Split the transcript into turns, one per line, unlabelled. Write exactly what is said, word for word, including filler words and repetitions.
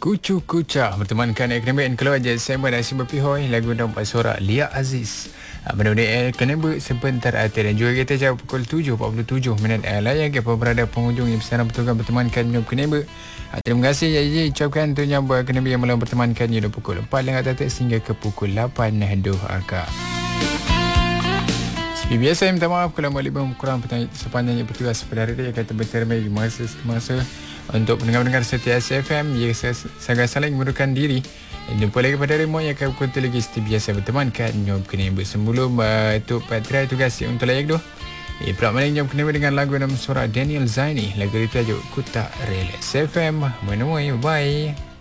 Kucu Kucah bertemankan Eknebek keluar je Semba dan Simba Pihoy lagu nampak sorak Lia Aziz. Benda-benda Eknebek sebentar hati dan juga kita jawab pukul tujuh empat puluh tujuh minit layak apa berada penghujung yang bersama bertugas bertemankan Nyop Eknebek. Terima kasih ya Ji ucapkan tu nyambut Eknebek yang malam bertemankan di pukul empat lewat atas sehingga ke pukul lapan doh akak. Seperti biasa, minta maaf kalau boleh kurang sepanjang petugas pada hari ini akan terbaik masa masa untuk pendengar-pendengar setia S F M. Ya, saya sangat saling memerlukan diri. Jumpa lagi pada remote yang akan berkumpul lagi seperti biasa bertemankan Nyop Eknebek. Sebelum uh, Tok Patria tugas untuk layak doh. Eh, Prak Malik Nyop Eknebek dengan lagu nama suara Daniel Zaini. Lagu itu tajuk Ku Tak Rela. S F M menemui. Bye.